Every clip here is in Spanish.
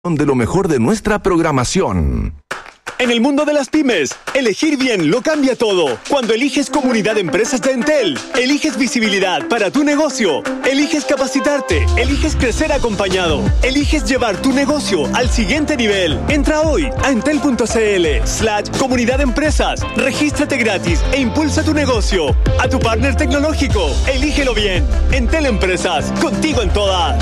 De lo mejor de nuestra programación. En el mundo de las pymes, elegir bien lo cambia todo. Cuando eliges Comunidad de Empresas de Entel, eliges visibilidad para tu negocio, eliges capacitarte, eliges crecer acompañado, eliges llevar tu negocio al siguiente nivel. Entra hoy a entel.cl/Comunidad de Empresas, regístrate gratis e impulsa tu negocio. A tu partner tecnológico, elígelo bien. Entel Empresas, contigo en todas.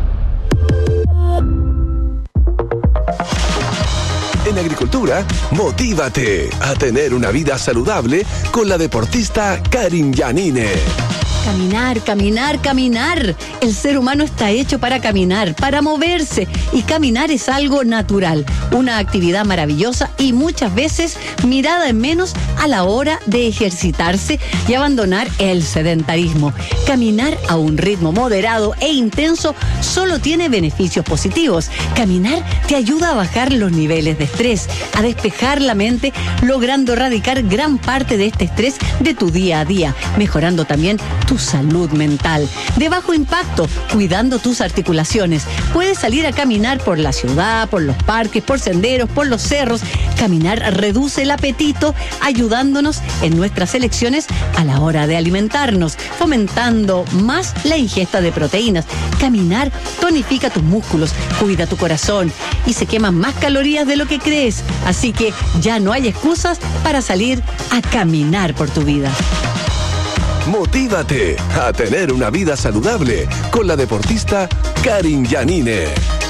En agricultura, motívate a tener una vida saludable con la deportista Karin Janine. Caminar, caminar, caminar. El ser humano está hecho para caminar, para moverse. Y caminar es algo natural, una actividad maravillosa y muchas veces mirada en menos a la hora de ejercitarse y abandonar el sedentarismo. Caminar a un ritmo moderado e intenso solo tiene beneficios positivos. Caminar te ayuda a bajar los niveles de estrés, a despejar la mente, logrando erradicar gran parte de este estrés de tu día a día, mejorando también tu salud mental. De bajo impacto, cuidando tus articulaciones. Puedes salir a caminar por la ciudad, por los parques, por senderos, por los cerros. Caminar reduce el apetito, ayudándonos en nuestras elecciones a la hora de alimentarnos, fomentando más la ingesta de proteínas. Caminar tonifica tus músculos, cuida tu corazón y se queman más calorías de lo que crees. Así que ya no hay excusas para salir a caminar por tu vida. Motívate a tener una vida saludable con la deportista Karin Janine.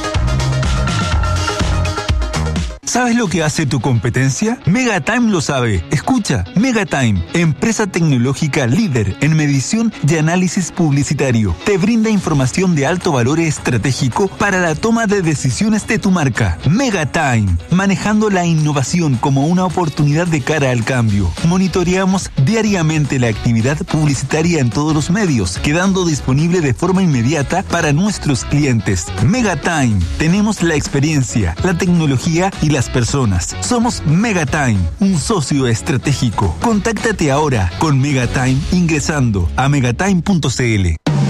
¿Sabes lo que hace tu competencia? Megatime lo sabe. Escucha, Megatime, empresa tecnológica líder en medición y análisis publicitario. Te brinda información de alto valor estratégico para la toma de decisiones de tu marca. Megatime, manejando la innovación como una oportunidad de cara al cambio. Monitoreamos diariamente la actividad publicitaria en todos los medios, quedando disponible de forma inmediata para nuestros clientes. Megatime, tenemos la experiencia, la tecnología y las personas. Somos Megatime, un socio estratégico. Contáctate ahora con Megatime ingresando a megatime.cl.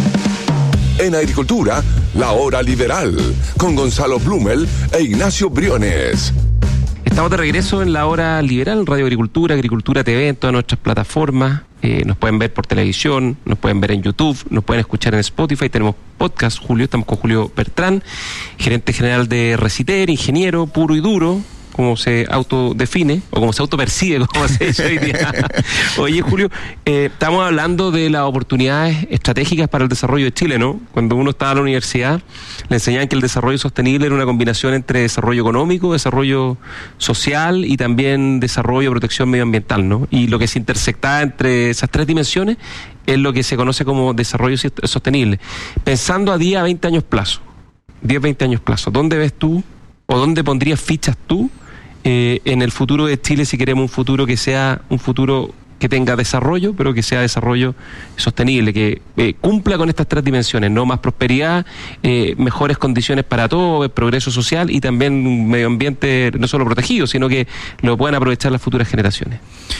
En agricultura, la hora liberal, con Gonzalo Blumel e Ignacio Briones. Estamos de regreso en la hora liberal, Radio Agricultura, Agricultura TV, en todas nuestras plataformas. Nos pueden ver por televisión, nos pueden ver en YouTube, nos pueden escuchar en Spotify. Tenemos podcast, Julio, estamos con Julio Bertrán, gerente general de Reciter, ingeniero puro y duro, como se autodefine, o como se autopercibe, como se dice hoy día. Oye, Julio, estamos hablando de las oportunidades estratégicas para el desarrollo de Chile, ¿no? Cuando uno estaba en la universidad, le enseñaban que el desarrollo sostenible era una combinación entre desarrollo económico, desarrollo social y también desarrollo, protección medioambiental, ¿no? Y lo que se intersectaba entre esas tres dimensiones es lo que se conoce como desarrollo sostenible. Pensando a 10 a 20 años plazo, 10, 20 años plazo, ¿dónde ves tú o dónde pondrías fichas tú en el futuro de Chile, si queremos un futuro que sea un futuro que tenga desarrollo, pero que sea desarrollo sostenible, que cumpla con estas tres dimensiones, ¿no? Más prosperidad, mejores condiciones para todos, progreso social y también un medio ambiente no solo protegido, sino que lo puedan aprovechar las futuras generaciones?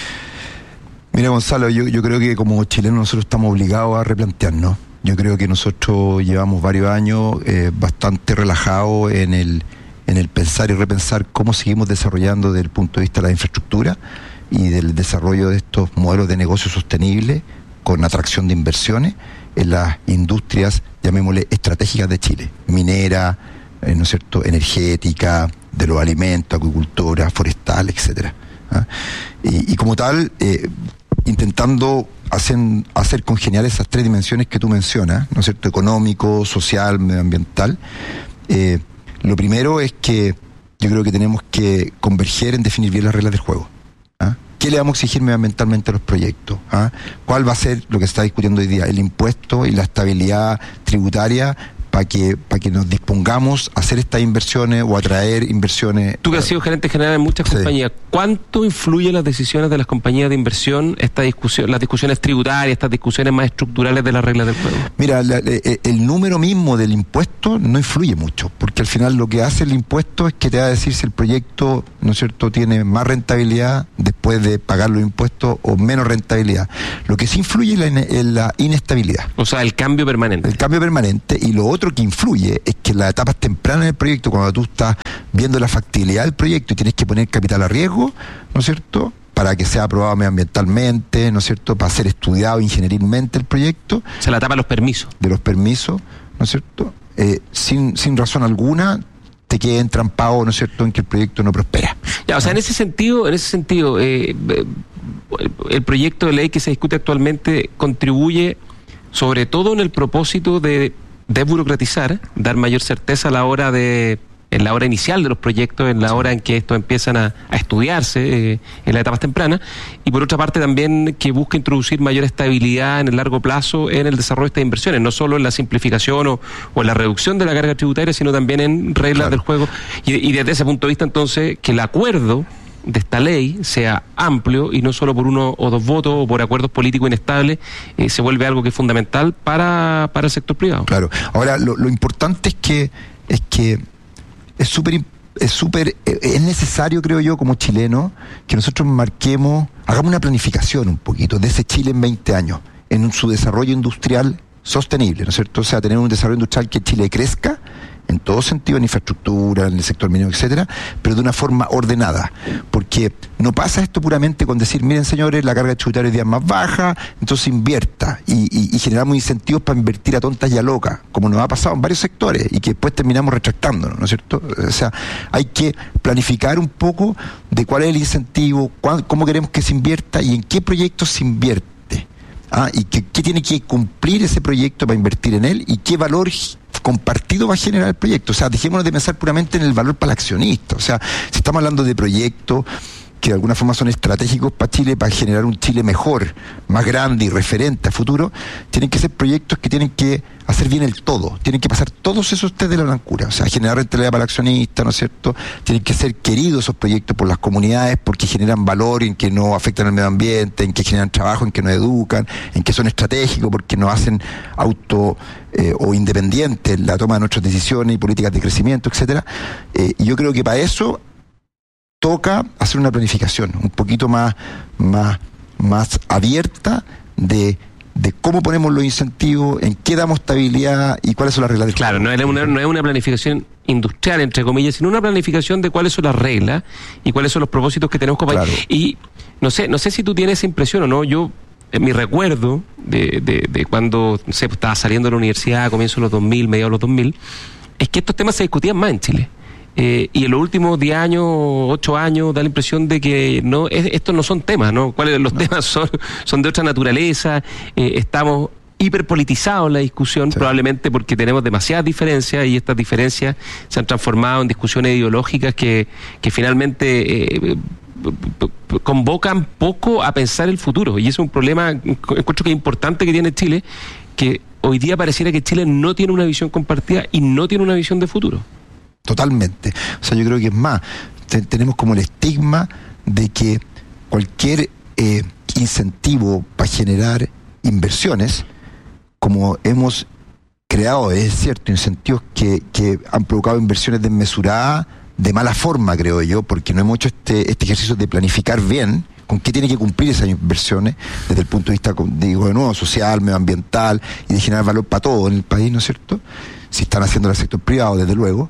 Mira, Gonzalo, yo creo que como chilenos nosotros estamos obligados a replantearnos. Yo creo que nosotros llevamos varios años bastante relajados en el pensar y repensar cómo seguimos desarrollando desde el punto de vista de la infraestructura y del desarrollo de estos modelos de negocio sostenibles con atracción de inversiones en las industrias, llamémosle, estratégicas de Chile, minera, ¿no es cierto?, energética, de los alimentos, acuicultura, forestal, etcétera. ¿Ah? Y como tal, intentando hacer congeniar esas tres dimensiones que tú mencionas, ¿no es cierto?, económico, social, medioambiental. Lo primero es que yo creo que tenemos que converger en definir bien las reglas del juego. ¿Ah? ¿Qué le vamos a exigir medioambientalmente a los proyectos? ¿Ah? ¿Cuál va a ser lo que se está discutiendo hoy día? El impuesto y la estabilidad tributaria para que nos dispongamos a hacer estas inversiones o atraer inversiones. Tú que has sido gerente general en muchas compañías, ¿cuánto influyen las decisiones de las compañías de inversión, esta discusión, las discusiones tributarias, estas discusiones más estructurales de las reglas del juego? Mira, el número mismo del impuesto no influye mucho, porque al final lo que hace el impuesto es que te va a decir si el proyecto, ¿no es cierto?, tiene más rentabilidad después de pagar los impuestos o menos rentabilidad. Lo que sí influye es la inestabilidad. O sea, el cambio permanente. El cambio permanente, y lo otro otro que influye es que en las etapas tempranas del proyecto, cuando tú estás viendo la factibilidad del proyecto y tienes que poner capital a riesgo, ¿no es cierto?, para que sea aprobado medioambientalmente, ¿no es cierto?, para ser estudiado ingenierilmente el proyecto. O sea, la etapa de los permisos. De los permisos, ¿no es cierto?, sin razón alguna te quede entrampado, ¿no es cierto?, en que el proyecto no prospera. Ya, o sea, en ese sentido, el proyecto de ley que se discute actualmente contribuye sobre todo en el propósito de desburocratizar, dar mayor certeza en la hora inicial de los proyectos, en la hora en que estos empiezan a estudiarse en las etapas tempranas, y por otra parte también que busca introducir mayor estabilidad en el largo plazo en el desarrollo de estas inversiones, no solo en la simplificación o en la reducción de la carga tributaria, sino también en reglas del juego, y desde ese punto de vista entonces que el acuerdo de esta ley sea amplio y no solo por 1 o 2 votos o por acuerdos políticos inestables, se vuelve algo que es fundamental para el sector privado. Claro. Ahora, lo importante es que es necesario, creo yo, como chileno, que nosotros hagamos una planificación un poquito de ese Chile en 20 años, en su desarrollo industrial sostenible, ¿no es cierto? O sea, tener un desarrollo industrial que Chile crezca en todo sentido, en infraestructura, en el sector minero, etcétera, pero de una forma ordenada, porque no pasa esto puramente con decir, miren señores, la carga tributaria hoy día es más baja, entonces invierta, y generamos incentivos para invertir a tontas y a locas, como nos ha pasado en varios sectores, y que después terminamos retractándonos, ¿no es cierto? O sea, hay que planificar un poco de cuál es el incentivo, cómo queremos que se invierta y en qué proyectos se invierte, y qué tiene que cumplir ese proyecto para invertir en él, y qué valor compartido va a generar el proyecto. O sea, dejémonos de pensar puramente en el valor para el accionista. O sea, si estamos hablando de proyectos que de alguna forma son estratégicos para Chile, para generar un Chile mejor, más grande y referente a futuro, tienen que ser proyectos que tienen que hacer bien el todo, tienen que pasar todos esos test de la blancura, o sea, generar rentabilidad para el accionista, ¿no es cierto? Tienen que ser queridos esos proyectos por las comunidades porque generan valor, en que no afectan al medio ambiente, en que generan trabajo, en que nos educan, en que son estratégicos porque nos hacen o independientes la toma de nuestras decisiones y políticas de crecimiento, etcétera. Y yo creo que para eso toca hacer una planificación un poquito más abierta de cómo ponemos los incentivos, en qué damos estabilidad y cuáles son las reglas del juego. Claro, no es una planificación industrial, entre comillas, sino una planificación de cuáles son las reglas y cuáles son los propósitos que tenemos como país. Claro. Y no sé si tú tienes esa impresión o no. Yo, en mi recuerdo de cuando estaba saliendo de la universidad a comienzos de los 2000, mediados de los 2000, es que estos temas se discutían más en Chile. Y en los últimos 10 años, 8 años, da la impresión de que estos no son temas, ¿no? ¿Cuáles los temas son de otra naturaleza? Estamos hiperpolitizados en la discusión, sí, probablemente porque tenemos demasiadas diferencias y estas diferencias se han transformado en discusiones ideológicas que finalmente convocan poco a pensar el futuro. Y eso es un problema, encuentro que es importante que tiene Chile, que hoy día pareciera que Chile no tiene una visión compartida y no tiene una visión de futuro. Totalmente. O sea, yo creo que es más, tenemos como el estigma de que cualquier incentivo para generar inversiones, como hemos creado, es cierto, incentivos que han provocado inversiones desmesuradas, de mala forma, creo yo, porque no hemos hecho este ejercicio de planificar bien con qué tiene que cumplir esas inversiones desde el punto de vista, digo de nuevo, social, medioambiental y de generar valor para todo en el país, ¿no es cierto? Si están haciendo el sector privado, desde luego.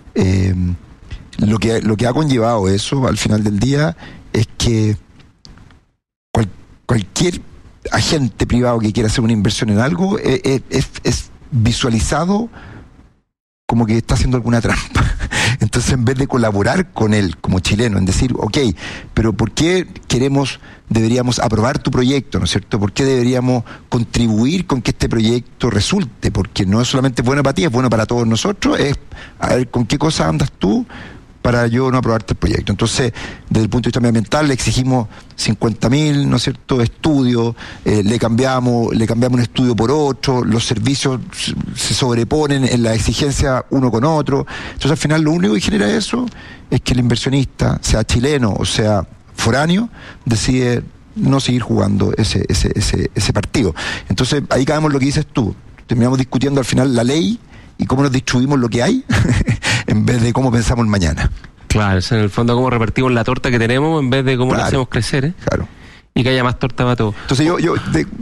Lo que ha conllevado eso al final del día es que cualquier agente privado que quiera hacer una inversión en algo es visualizado como que está haciendo alguna trampa. Entonces, en vez de colaborar con él como chileno, en decir, ok, pero ¿por qué deberíamos aprobar tu proyecto, ¿no es cierto? ¿Por qué deberíamos contribuir con que este proyecto resulte? Porque no es solamente bueno para ti, es bueno para todos nosotros, es a ver con qué cosa andas tú para yo no aprobarte el proyecto. Entonces, desde el punto de vista medioambiental, le exigimos 50.000, ¿no es cierto?, estudios, le cambiamos un estudio por otro, los servicios se sobreponen en la exigencia uno con otro. Entonces, al final, lo único que genera eso es que el inversionista, sea chileno o sea foráneo, decide no seguir jugando ese partido. Entonces, ahí caemos lo que dices tú. Terminamos discutiendo al final la ley y cómo nos distribuimos lo que hay en vez de cómo pensamos el mañana. Claro, es en el fondo cómo repartimos la torta que tenemos en vez de cómo la hacemos crecer, Claro. Y que haya más torta para todos. Entonces yo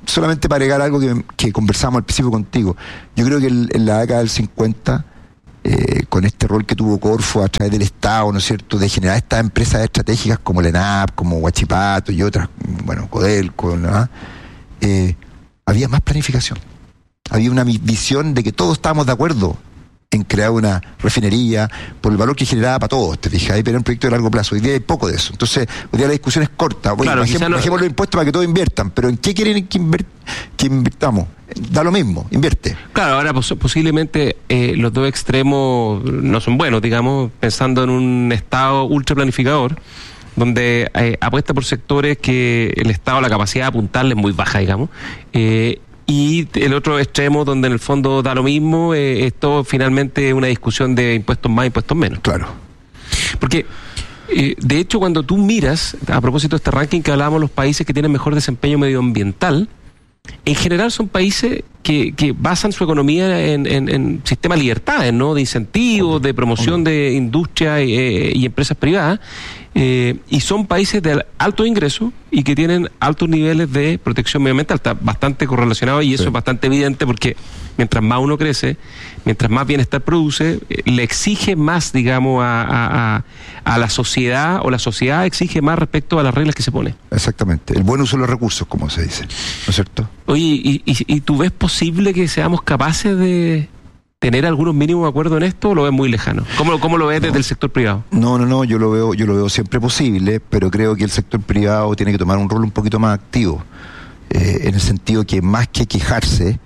solamente para agregar algo que conversamos al principio contigo, yo creo que en la década del 50, con este rol que tuvo Corfo a través del Estado, ¿no es cierto?, de generar estas empresas estratégicas como la ENAP, como Huachipato y otras, bueno, Codelco, ¿no? Había más planificación. Había una visión de que todos estábamos de acuerdo en crear una refinería por el valor que generaba para todos, te fijas, pero era un proyecto de largo plazo. Hoy día hay poco de eso. Entonces, hoy día la discusión es corta. Claro, bajemos los impuestos para que todos inviertan, pero ¿en qué quieren que invirtamos? Da lo mismo, invierte. Claro, ahora posiblemente los dos extremos no son buenos, digamos, pensando en un Estado ultra planificador, donde apuesta por sectores que el Estado, la capacidad de apuntarle es muy baja, digamos, y el otro extremo donde en el fondo da lo mismo, esto finalmente es una discusión de impuestos más, impuestos menos. Claro. Porque, de hecho, cuando tú miras, a propósito de este ranking que hablábamos, los países que tienen mejor desempeño medioambiental, en general son países que basan su economía en sistemas de libertades, ¿no? De incentivos, de promoción de industria y empresas privadas, y son países de alto ingreso y que tienen altos niveles de protección medioambiental. Está bastante correlacionado y eso es bastante evidente porque mientras más uno crece, mientras más bienestar produce, le exige más, digamos, a la sociedad, o la sociedad exige más respecto a las reglas que se pone. Exactamente. El buen uso de los recursos, como se dice, ¿no es cierto? Oye, ¿y tú ves posible que seamos capaces de tener algunos mínimos acuerdos en esto, o lo ves muy lejano? ¿Cómo lo ves desde el sector privado? No, yo lo veo siempre posible, pero creo que el sector privado tiene que tomar un rol un poquito más activo, en el sentido que más que quejarse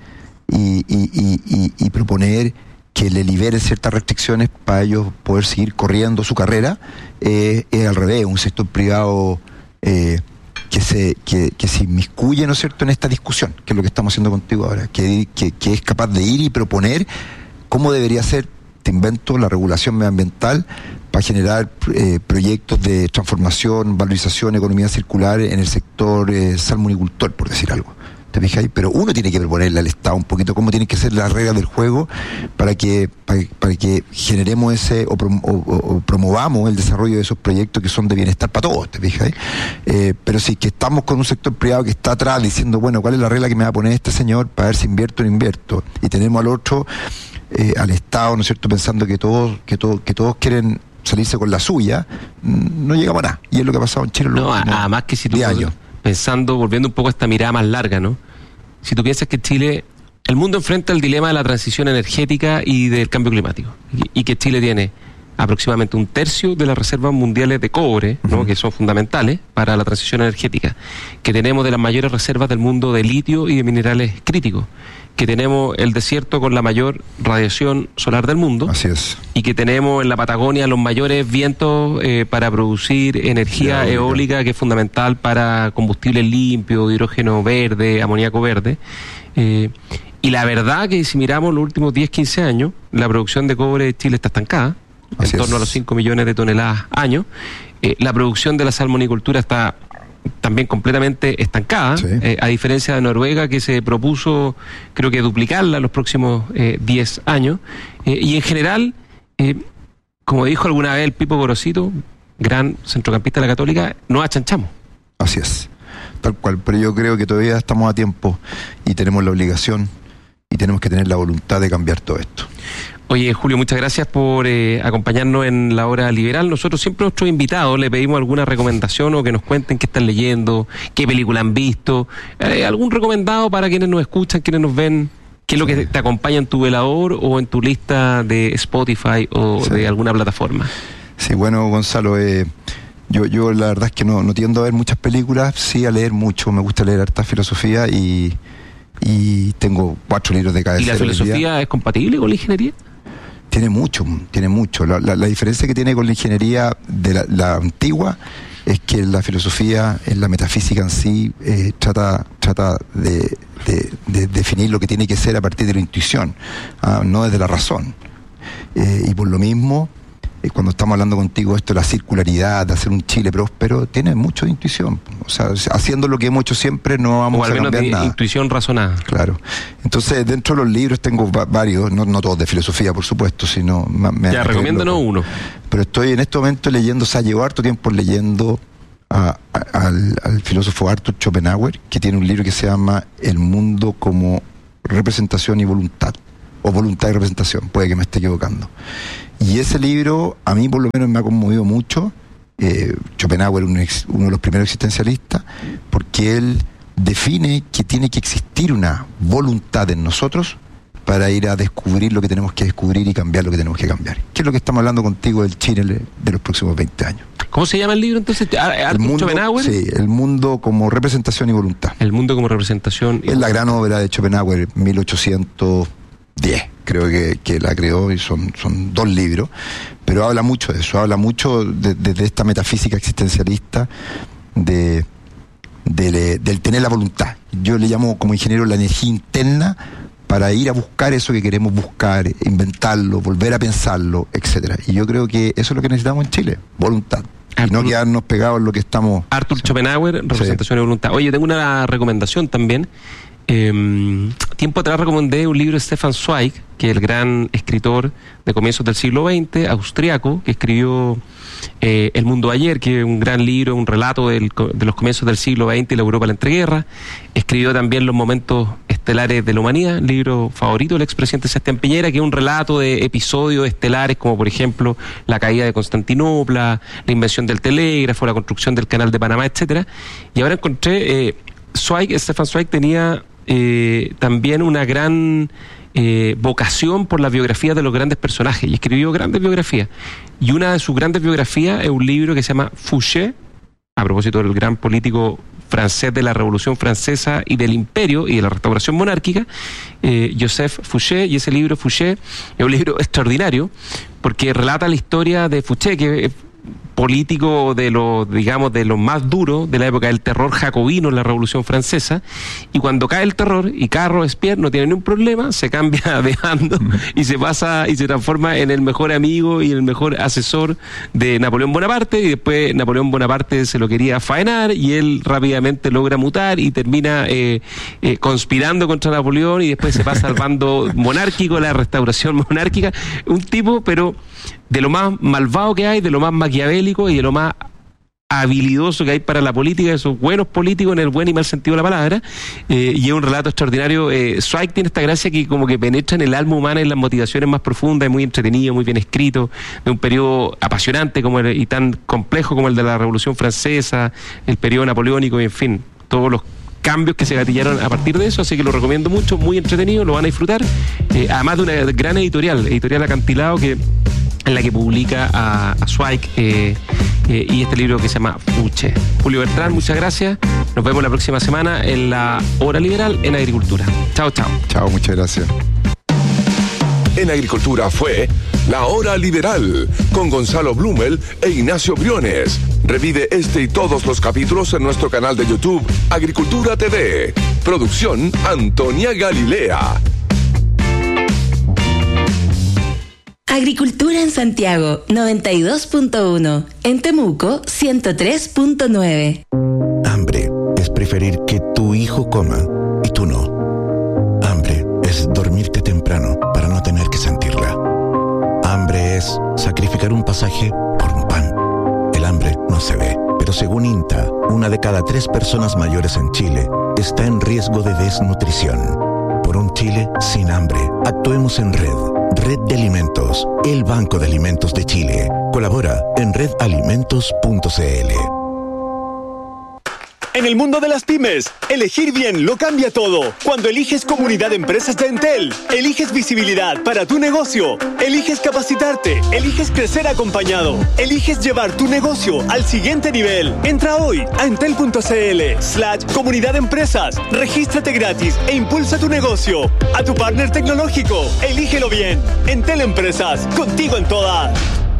y proponer que le libere ciertas restricciones para ellos poder seguir corriendo su carrera, es al revés, un sector privado que se inmiscuye, ¿no es cierto?, en esta discusión, que es lo que estamos haciendo contigo ahora, que es capaz de ir y proponer cómo debería ser, te invento, la regulación medioambiental para generar proyectos de transformación, valorización, economía circular en el sector salmonicultor, por decir algo. ¿Te fijáis? Pero uno tiene que proponerle al Estado un poquito cómo tienen que ser las reglas del juego para que generemos o promovamos el desarrollo de esos proyectos que son de bienestar para todos, ¿te fijáis? Pero sí que estamos con un sector privado que está atrás diciendo, bueno, ¿cuál es la regla que me va a poner este señor para ver si invierto o no invierto? Y tenemos al otro, al Estado, ¿no es cierto?, pensando que todos quieren salirse con la suya, no llegamos a nada. Y es lo que ha pasado en Chile en los últimos además que si tú 10 años. Pensando, volviendo un poco a esta mirada más larga, ¿no? Si tú piensas que Chile, el mundo enfrenta el dilema de la transición energética y del cambio climático, y que Chile tiene aproximadamente 1/3 de las reservas mundiales de cobre, ¿no?, que son fundamentales para la transición energética, que tenemos de las mayores reservas del mundo de litio y de minerales críticos, que tenemos el desierto con la mayor radiación solar del mundo. Así es. Y que tenemos en la Patagonia los mayores vientos para producir energía eólica, que es fundamental para combustibles limpios, hidrógeno verde, amoníaco verde. Y la verdad que si miramos los últimos 10-15 años, la producción de cobre de Chile está estancada, en torno a los 5 millones de toneladas año. La producción de la salmonicultura está también completamente estancada, a diferencia de Noruega, que se propuso, creo que, duplicarla en los próximos 10 años. Y en general, como dijo alguna vez el Pipo Gorosito, gran centrocampista de la Católica, nos achanchamos. Así es, tal cual. Pero yo creo que todavía estamos a tiempo y tenemos la obligación y tenemos que tener la voluntad de cambiar todo esto. Oye, Julio, muchas gracias por acompañarnos en La Hora Liberal. Nosotros siempre a nuestros invitados le pedimos alguna recomendación o que nos cuenten qué están leyendo, qué película han visto, algún recomendado para quienes nos escuchan, quienes nos ven, qué es lo que te acompaña en tu velador o en tu lista de Spotify o de alguna plataforma. Sí, bueno, Gonzalo, yo la verdad es que no tiendo a ver muchas películas, sí a leer mucho, me gusta leer harta filosofía y tengo 4 libros de cabecera. ¿Y la filosofía es compatible con la ingeniería? Tiene mucho. La diferencia que tiene con la ingeniería de la antigua es que la filosofía, en la metafísica en sí, trata de definir lo que tiene que ser a partir de la intuición, no desde la razón. Y por lo mismo, cuando estamos hablando contigo esto de la circularidad, de hacer un Chile próspero, tiene mucho de intuición. O sea, haciendo lo que hemos hecho siempre no vamos a cambiar nada. Intuición razonada. Claro. Entonces, dentro de los libros tengo varios, no todos de filosofía, por supuesto, sino... Ya, recomiéndanos uno. Pero estoy en este momento leyendo, o sea, llevo harto tiempo leyendo al filósofo Arthur Schopenhauer, que tiene un libro que se llama El mundo como representación y voluntad, o voluntad y representación, puede que me esté equivocando. Y ese libro a mí por lo menos me ha conmovido mucho. Schopenhauer, uno de los primeros existencialistas, porque él define que tiene que existir una voluntad en nosotros para ir a descubrir lo que tenemos que descubrir y cambiar lo que tenemos que cambiar. ¿Qué es lo que estamos hablando contigo del Chile de los próximos 20 años? ¿Cómo se llama el libro entonces? ¿Arthur Schopenhauer? Sí, El mundo como representación y voluntad. El mundo como representación. Es la gran obra de Schopenhauer, 1810, creo que la creó, y son 2 libros, pero habla mucho de eso, habla mucho de esta metafísica existencialista del tener la voluntad. Yo le llamo como ingeniero la energía interna para ir a buscar eso que queremos buscar, inventarlo, volver a pensarlo, etcétera. Y yo creo que eso es lo que necesitamos en Chile, voluntad. Y no quedarnos pegados en lo que estamos... Arthur Schopenhauer, representación y voluntad. Oye, tengo una recomendación también. Tiempo atrás recomendé un libro de Stefan Zweig, que es el gran escritor de comienzos del siglo XX, austriaco, que escribió El mundo de ayer, que es un gran libro, un relato de los comienzos del siglo XX y la Europa de la entreguerra. Escribió también Los momentos estelares de la humanidad, libro favorito del expresidente Sebastián Piñera, que es un relato de episodios estelares como por ejemplo la caída de Constantinopla, la invención del telégrafo, la construcción del canal de Panamá, etcétera. Y ahora encontré Stefan Zweig tenía también una gran vocación por las biografías de los grandes personajes, y escribió grandes biografías, y una de sus grandes biografías es un libro que se llama Fouché, a propósito del gran político francés de la Revolución Francesa y del Imperio y de la restauración monárquica, Joseph Fouché, y ese libro Fouché es un libro extraordinario porque relata la historia de Fouché, que es político de los más duros de la época del terror jacobino en la Revolución Francesa, y cuando cae el terror y cae Robespierre no tiene ningún problema, se cambia de bando y se transforma en el mejor amigo y el mejor asesor de Napoleón Bonaparte, y después Napoleón Bonaparte se lo quería faenar y él rápidamente logra mutar y termina conspirando contra Napoleón, y después se pasa al bando monárquico, la restauración monárquica. Un tipo, pero de lo más malvado que hay, de lo más maquiavélico y de lo más habilidoso que hay para la política, esos buenos políticos en el buen y mal sentido de la palabra, y es un relato extraordinario. Zweig tiene esta gracia que como que penetra en el alma humana, en las motivaciones más profundas, es muy entretenido, muy bien escrito, de un periodo apasionante y tan complejo como el de la Revolución Francesa, el periodo napoleónico, y en fin, todos los cambios que se gatillaron a partir de eso, así que lo recomiendo mucho, muy entretenido, lo van a disfrutar, además de una gran editorial Acantilado, en la que publica a Zweig y este libro que se llama Fouché. Julio Bertrán, muchas gracias. Nos vemos la próxima semana en la Hora Liberal en Agricultura. Chao, chao. Chao, muchas gracias. En Agricultura fue La Hora Liberal con Gonzalo Blumel e Ignacio Briones. Revive este y todos los capítulos en nuestro canal de YouTube Agricultura TV. Producción Antonia Galilea. Agricultura en Santiago 92.1, en Temuco 103.9. Hambre es preferir que tu hijo coma y tú no. Hambre es dormirte temprano para no tener que sentirla. Hambre es sacrificar un pasaje por un pan. El hambre no se ve, pero según INTA, 1 de cada 3 personas mayores en Chile está en riesgo de desnutrición. Por un Chile sin hambre, actuemos en red. Red de Alimentos, el Banco de Alimentos de Chile. Colabora en redalimentos.cl. En el mundo de las pymes, elegir bien lo cambia todo. Cuando eliges Comunidad de Empresas de Entel, eliges visibilidad para tu negocio, eliges capacitarte, eliges crecer acompañado, eliges llevar tu negocio al siguiente nivel. Entra hoy a entel.cl/Comunidad de Empresas, regístrate gratis e impulsa tu negocio. A tu partner tecnológico, elígelo bien. Entel Empresas, contigo en todas.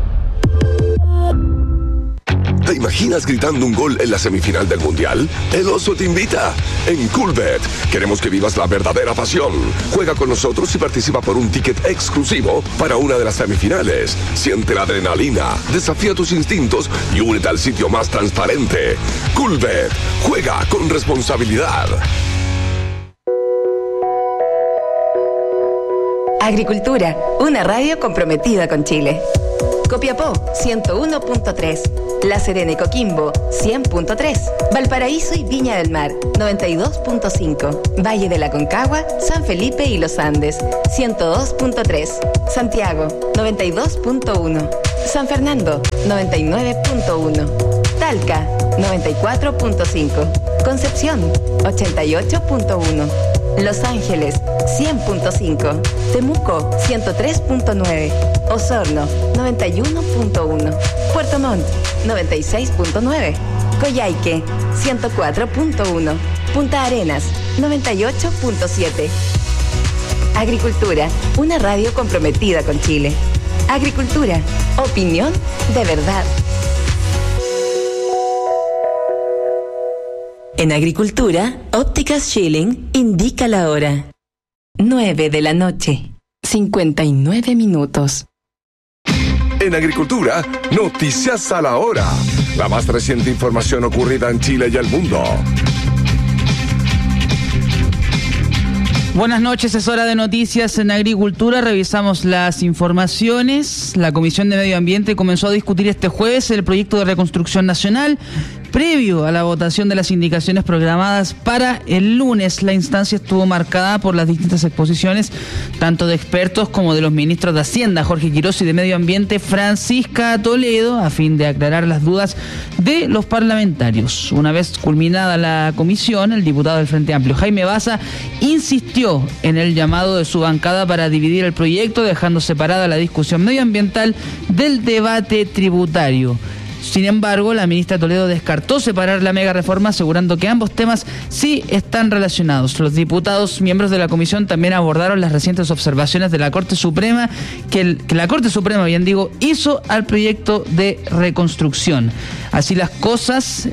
¿Te imaginas gritando un gol en la semifinal del Mundial? El Oso te invita. En Coolbet queremos que vivas la verdadera pasión. Juega con nosotros y participa por un ticket exclusivo para una de las semifinales. Siente la adrenalina, desafía tus instintos y únete al sitio más transparente. Coolbet. Juega con responsabilidad. Agricultura, una radio comprometida con Chile. Copiapó 101.3, La Serena y Coquimbo 100.3, Valparaíso y Viña del Mar 92.5, Valle de la Concagua, San Felipe y Los Andes 102.3, Santiago 92.1, San Fernando 99.1, Talca 94.5, Concepción 88.1, Los Ángeles 100.5, Temuco 103.9, Osorno 91.1, Puerto Montt 96.9, Coyhaique 104.1, Punta Arenas 98.7. Agricultura, una radio comprometida con Chile. Agricultura, opinión de verdad. En Agricultura, Ópticas Schilling indica la hora. 9 de la noche, 59 minutos. En Agricultura, noticias a la hora. La más reciente información ocurrida en Chile y el mundo. Buenas noches, es hora de noticias en Agricultura. Revisamos las informaciones. La Comisión de Medio Ambiente comenzó a discutir este jueves el proyecto de reconstrucción nacional. Previo a la votación de las indicaciones programadas para el lunes, la instancia estuvo marcada por las distintas exposiciones, tanto de expertos como de los ministros de Hacienda, Jorge Quirós, y de Medio Ambiente, Francisca Toledo, a fin de aclarar las dudas de los parlamentarios. Una vez culminada la comisión, el diputado del Frente Amplio, Jaime Baza, insistió en el llamado de su bancada para dividir el proyecto, dejando separada la discusión medioambiental del debate tributario. Sin embargo, la ministra Toledo descartó separar la mega reforma, asegurando que ambos temas sí están relacionados. Los diputados, miembros de la comisión, también abordaron las recientes observaciones de la Corte Suprema, que la Corte Suprema, hizo al proyecto de reconstrucción. Así las cosas,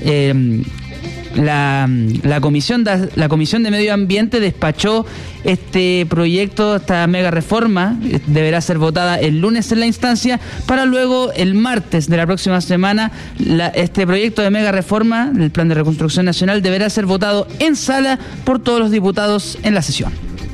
la comisión de Medio Ambiente despachó este proyecto, esta mega reforma deberá ser votada el lunes en la instancia, para luego el martes de la próxima semana este proyecto de mega reforma del Plan de Reconstrucción Nacional deberá ser votado en sala por todos los diputados en la sesión.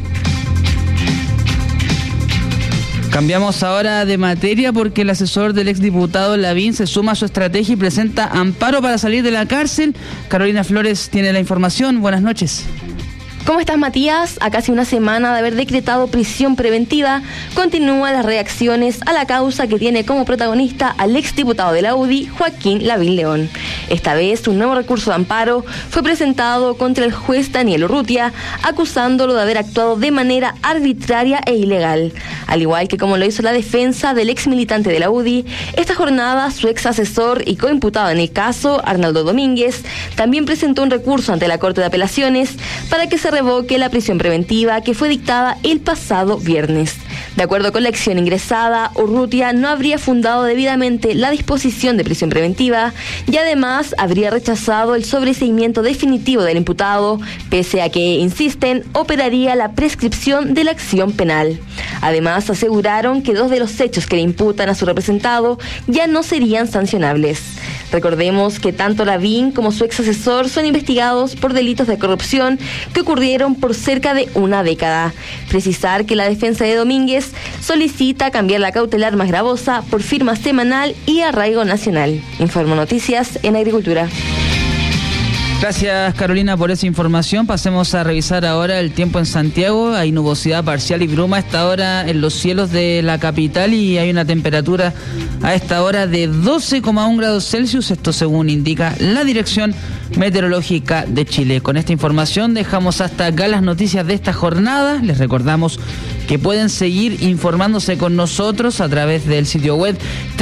Cambiamos ahora de materia porque el asesor del exdiputado Lavín se suma a su estrategia y presenta amparo para salir de la cárcel. Carolina Flores tiene la información. Buenas noches. ¿Cómo estás, Matías? A casi una semana de haber decretado prisión preventiva, continúan las reacciones a la causa que tiene como protagonista al exdiputado de la UDI, Joaquín Lavín León. Esta vez, un nuevo recurso de amparo fue presentado contra el juez Daniel Urrutia, acusándolo de haber actuado de manera arbitraria e ilegal. Al igual que como lo hizo la defensa del ex militante de la UDI, esta jornada su ex asesor y coimputado en el caso, Arnaldo Domínguez, también presentó un recurso ante la Corte de Apelaciones para que se revoque la prisión preventiva que fue dictada el pasado viernes. De acuerdo con la acción ingresada, Urrutia no habría fundado debidamente la disposición de prisión preventiva y además habría rechazado el sobreseimiento definitivo del imputado, pese a que, insisten, operaría la prescripción de la acción penal. Además, aseguraron que 2 de los hechos que le imputan a su representado ya no serían sancionables. Recordemos que tanto Lavín como su ex asesor son investigados por delitos de corrupción que ocurrieron por cerca de una década. Precisar que la defensa de Domínguez solicita cambiar la cautelar más gravosa por firma semanal y arraigo nacional. Informo Noticias en Agricultura. Gracias, Carolina, por esa información. Pasemos a revisar ahora el tiempo en Santiago. Hay nubosidad parcial y bruma a esta hora en los cielos de la capital y hay una temperatura a esta hora de 12,1 grados Celsius. Esto según indica la Dirección Meteorológica de Chile. Con esta información dejamos hasta acá las noticias de esta jornada. Les recordamos que pueden seguir informándose con nosotros a través del sitio web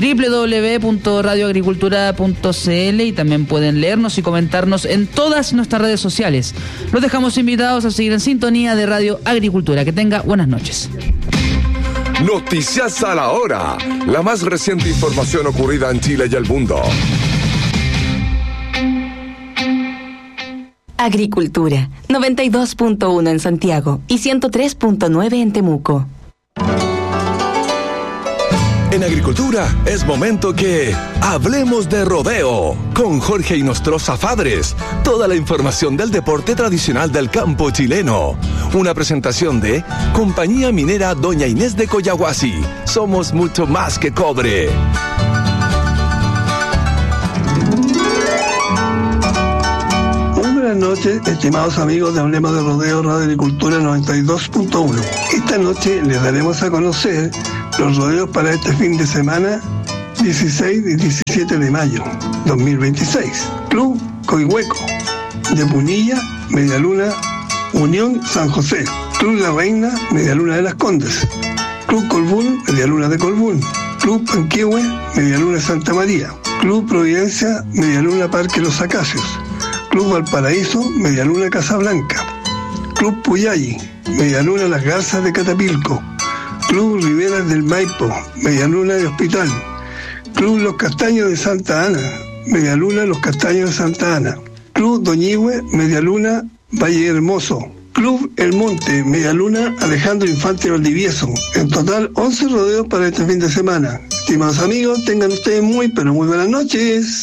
www.radioagricultura.cl y también pueden leernos y comentarnos en todas nuestras redes sociales. Los dejamos invitados a seguir en sintonía de Radio Agricultura. Que tenga buenas noches. Noticias a la hora. La más reciente información ocurrida en Chile y el mundo. Agricultura, 92.1 en Santiago y 103.9 en Temuco. En Agricultura es momento que hablemos de rodeo con Jorge Inostroza Fadres. Toda la información del deporte tradicional del campo chileno. Una presentación de Compañía Minera Doña Inés de Collahuasi. Somos mucho más que cobre. noches, estimados amigos de Hablemos de Rodeo Radio Agricultura 92.1. Esta noche les daremos a conocer los rodeos para este fin de semana 16 y 17 de mayo 2026. Club Coihueco de Punilla, Medialuna Unión San José. Club La Reina, Medialuna de las Condes. Club Colbún, Medialuna de Colbún. Club Panquehue, Medialuna Santa María. Club Providencia, Medialuna Parque Los Acacios. Club Valparaíso, Medialuna Casablanca. Club Puyalli, Medialuna Las Garzas de Catapilco. Club Riberas del Maipo, Medialuna de Hospital. Club Los Castaños de Santa Ana, Medialuna Los Castaños de Santa Ana. Club Doñihue, Medialuna Valle Hermoso. Club El Monte, Medialuna Alejandro Infante Valdivieso. En total, 11 rodeos para este fin de semana. Estimados amigos, tengan ustedes muy, pero muy buenas noches.